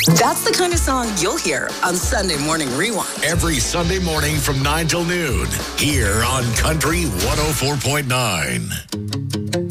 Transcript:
That's the kind of song you'll hear on Sunday Morning Rewind. Every Sunday morning from 9 till noon, here on Country 104.9.